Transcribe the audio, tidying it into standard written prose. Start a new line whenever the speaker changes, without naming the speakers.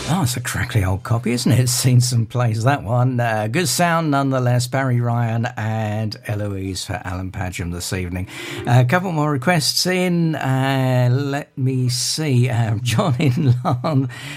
Oh, it's a crackly old copy, isn't it? It's seen some plays, that one. Good sound nonetheless. Barry Ryan and Eloise for Alan Padgham this evening. A couple more requests in. Let me see. John in Larne